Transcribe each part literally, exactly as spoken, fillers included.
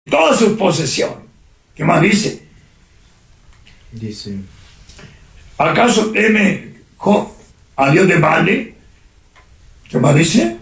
todas sus posesiones. ¿Qué más dice? Dice, ¿acaso teme Job a Dios de balde? ¿Qué más dice?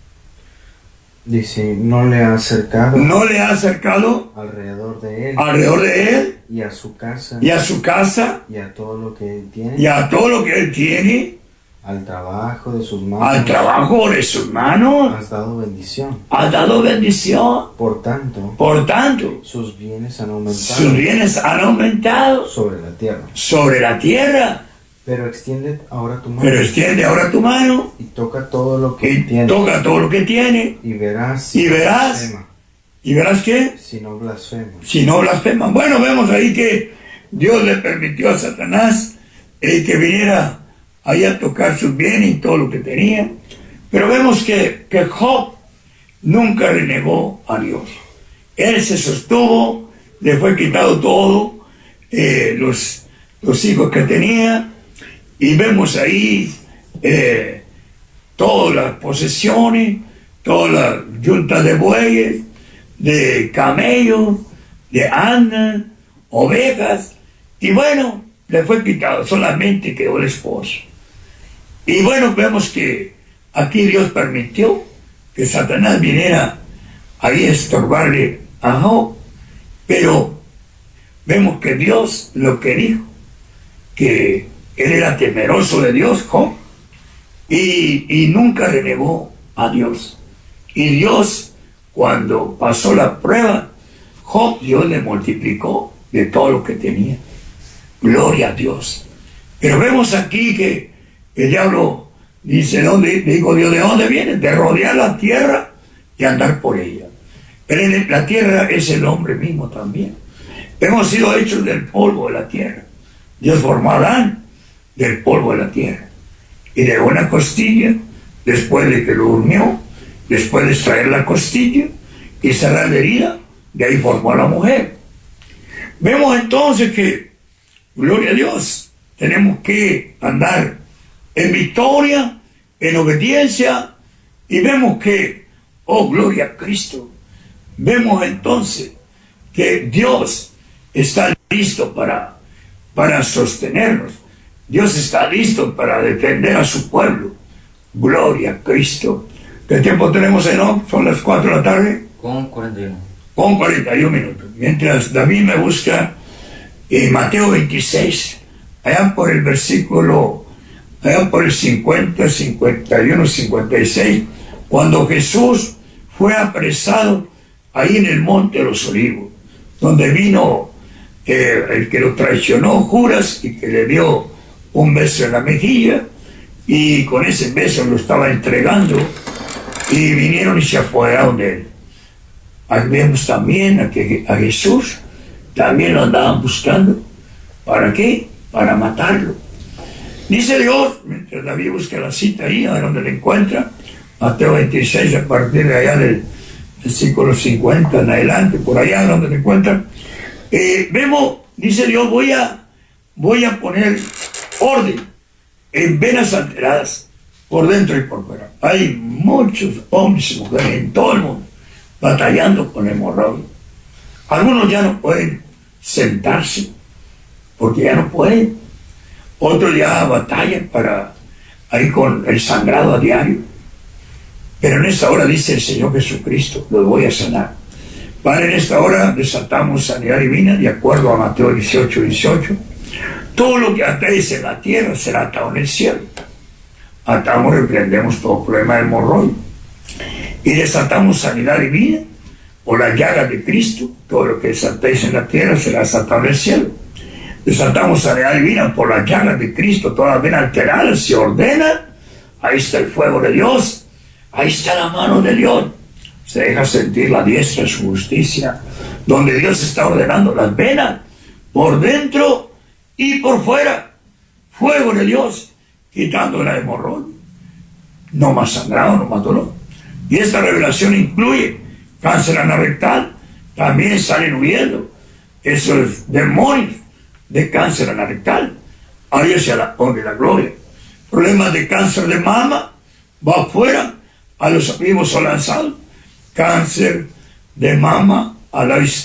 Dice, no le ha acercado, No le ha acercado alrededor de él, alrededor de él y a su casa, y a su casa y a todo lo que él tiene, y a todo lo que él tiene, al trabajo de sus manos, al trabajo de sus manos, has dado bendición. ha dado bendición. Por tanto, Por tanto, sus bienes han aumentado sus bienes han aumentado sobre la tierra. sobre la tierra. Pero extiende ahora tu mano, Pero extiende ahora tu mano y toca todo lo que y tiene, toca todo lo que tiene, y verás y si verás, blasfema, y verás que si no blasfema. si no blasfema. Bueno, vemos ahí que Dios le permitió a Satanás eh, que viniera ahí a tocar sus bienes y todo lo que tenía. Pero vemos que, que Job nunca renegó a Dios. Él se sostuvo, le fue quitado todo, eh, los, los hijos que tenía, y vemos ahí eh, todas las posesiones, todas las yuntas de bueyes, de camellos, de asnas, ovejas, y bueno, le fue quitado, solamente quedó el esposo. Y bueno, vemos que aquí Dios permitió que Satanás viniera ahí a estorbarle a Job, pero vemos que Dios lo que dijo, que él era temeroso de Dios, Job, y, y nunca renegó a Dios. Y Dios, cuando pasó la prueba, Job, Dios le multiplicó de todo lo que tenía. Gloria a Dios. Pero vemos aquí que el diablo dice, ¿dónde? Digo Dios, ¿de dónde viene? De rodear la tierra y andar por ella. Pero la tierra es el hombre mismo también. Hemos sido hechos del polvo de la tierra. Dios formó a Adán del polvo de la tierra. Y de una costilla, después de que lo durmió, después de extraer la costilla y cerrar la herida, de ahí formó a la mujer. Vemos entonces que, gloria a Dios, tenemos que andar en victoria, en obediencia, y vemos que, oh, gloria a Cristo, vemos entonces que Dios está listo para, para sostenernos. Dios está listo para defender a su pueblo. Gloria a Cristo. ¿Qué tiempo tenemos, Enoch? Son las cuatro de la tarde. Con cuarenta y uno. Con cuarenta y un minutos. Mientras David me busca en Mateo veintiséis, allá por el versículo, allá por el cincuenta, cincuenta y uno, cincuenta y seis, cuando Jesús fue apresado ahí en el Monte de los Olivos, donde vino eh, el que lo traicionó, Judas, y que le dio un beso en la mejilla, y con ese beso lo estaba entregando, y vinieron y se apoderaron de él. Ahí vemos también a, que, a Jesús, también lo andaban buscando. ¿Para qué? Para matarlo. Dice Dios, mientras David busca la cita ahí, a donde le encuentra, Mateo veintiséis, a partir de allá del versículo cincuenta en adelante, por allá donde le encuentra, eh, vemos, dice Dios, voy a, voy a poner orden en venas alteradas por dentro y por fuera. Hay muchos hombres y mujeres en todo el mundo batallando con hemorroides. Algunos ya no pueden sentarse porque ya no pueden. Otros ya batallan para ahí con el sangrado a diario. Pero en esta hora dice el Señor Jesucristo, los voy a sanar. Padre, en esta hora desatamos sanidad divina de acuerdo a Mateo dieciocho, dieciocho. Todo lo que atáis en la tierra será atado en el cielo. Atamos, reprendemos todo problema de hemorroide. Y desatamos sanidad divina por la llaga de Cristo. Todo lo que desatéis en la tierra será desatado en el cielo. Desatamos sanidad divina por la llaga de Cristo. Toda vena alterada se ordena. Ahí está el fuego de Dios. Ahí está la mano de Dios. Se deja sentir la diestra de su justicia, donde Dios está ordenando las venas por dentro y por fuera. Fuego de Dios, quitando la hemorroide. No más sangrado, no más dolor. Y esta revelación incluye cáncer anal-rectal, también salen huyendo esos demonios de cáncer anal-rectal. Ahí hacia la honra y la gloria. Problemas de cáncer de mama, va afuera, a los vivos son lanzados. Cáncer de mama a la